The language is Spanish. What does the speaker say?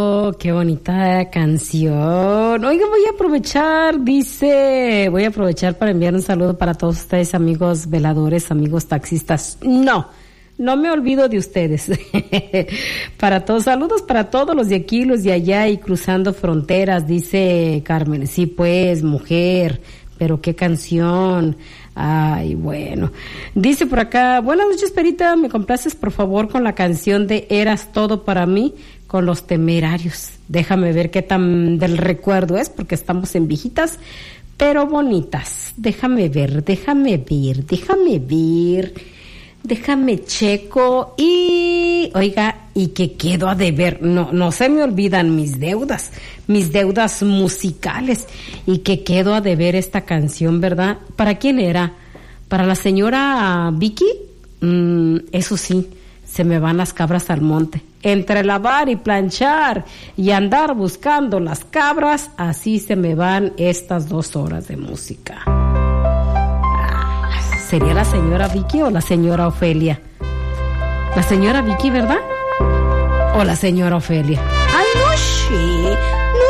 Oh, qué bonita canción. Oiga, voy a aprovechar para enviar un saludo para todos ustedes, amigos veladores, amigos taxistas. No me olvido de ustedes. Para todos, saludos para todos los de aquí, los de allá y cruzando fronteras, dice Carmen. Sí, pues, mujer, pero qué canción. Ay, bueno. Dice por acá, buenas noches, Perita, ¿me complaces por favor con la canción de Eras Todo para mí con Los Temerarios? Déjame ver qué tan del recuerdo es, porque estamos en viejitas, pero bonitas. Déjame checo y, oiga, y que quedo a deber, no se me olvidan mis deudas musicales, y que quedo a deber esta canción, ¿verdad? ¿Para quién era? ¿Para la señora Vicky? Eso sí, se me van las cabras al monte. Entre lavar y planchar y andar buscando las cabras, así se me van estas 2 horas de música. ¿Sería la señora Vicky o la señora Ofelia? La señora Vicky, ¿verdad? ¿O la señora Ofelia? ¡Ay, no, sí!